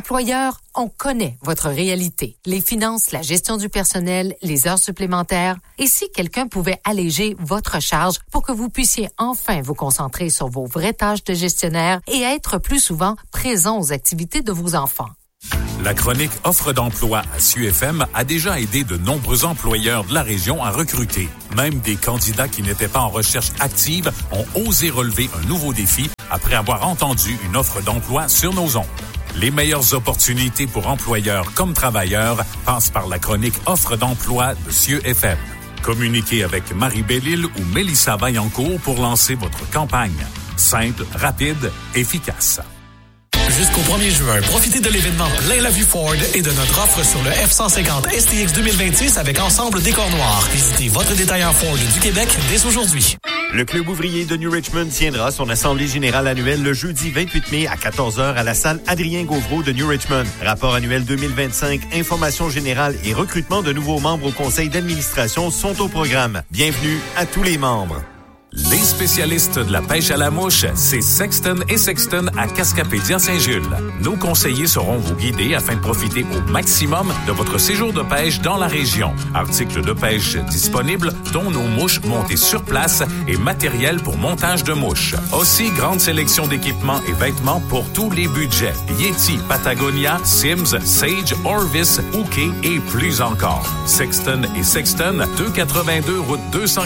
Employeur, on connaît votre réalité. Les finances, la gestion du personnel, les heures supplémentaires. Et si quelqu'un pouvait alléger votre charge pour que vous puissiez enfin vous concentrer sur vos vraies tâches de gestionnaire et être plus souvent présent aux activités de vos enfants? La chronique Offre d'emploi à CUFM a déjà aidé de nombreux employeurs de la région à recruter. Même des candidats qui n'étaient pas en recherche active ont osé relever un nouveau défi après avoir entendu une offre d'emploi sur nos ondes. Les meilleures opportunités pour employeurs comme travailleurs passent par la chronique Offre d'emploi de CUFM. Communiquez avec Marie Bellil ou Mélissa Vaillancourt pour lancer votre campagne. Simple, rapide, efficace. Jusqu'au 1er juin, profitez de l'événement Plein la vue Ford et de notre offre sur le F-150 STX 2026 avec ensemble décor noir. Visitez votre détaillant Ford du Québec dès aujourd'hui. Le Club ouvrier de New Richmond tiendra son assemblée générale annuelle le jeudi 28 mai à 14h à la salle Adrien Gauvreau de New Richmond. Rapport annuel 2025, information générale et recrutement de nouveaux membres au conseil d'administration sont au programme. Bienvenue à tous les membres. Les spécialistes de la pêche à la mouche, c'est Sexton et Sexton à Cascapédia-Saint-Jules. Nos conseillers sauront vous guider afin de profiter au maximum de votre séjour de pêche dans la région. Articles de pêche disponibles, dont nos mouches montées sur place et matériel pour montage de mouches. Aussi, grande sélection d'équipements et vêtements pour tous les budgets. Yeti, Patagonia, Sims, Sage, Orvis, Ouké et plus encore. Sexton et Sexton, 282 route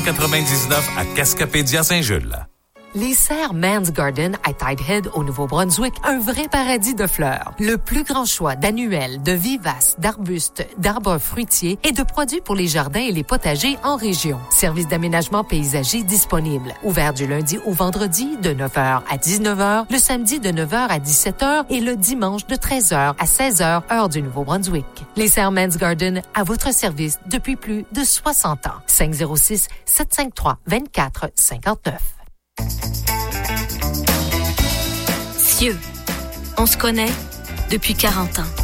299 à Cascapédia. Saint-Jules. Les serres Man's Garden à Tidehead au Nouveau-Brunswick, un vrai paradis de fleurs. Le plus grand choix d'annuels, de vivaces, d'arbustes, d'arbres fruitiers et de produits pour les jardins et les potagers en région. Service d'aménagement paysager disponible. Ouvert du lundi au vendredi de 9h à 19h, le samedi de 9h à 17h et le dimanche de 13h à 16h, heure du Nouveau-Brunswick. Les serres Man's Garden à votre service depuis plus de 60 ans. 506-753-2459. Cieux, on se connaît depuis 40 ans.